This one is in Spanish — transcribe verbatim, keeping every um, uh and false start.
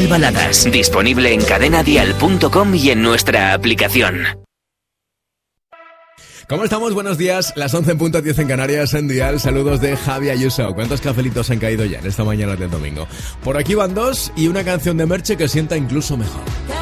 de baladas. Disponible en cadena dial punto com y en nuestra aplicación. ¿Cómo estamos? Buenos días, las once en punto diez en Canarias, en Dial. Saludos de Javi Ayuso. ¿Cuántos cafelitos han caído ya en esta mañana del domingo? Por aquí van dos y una canción de Merche que sienta incluso mejor.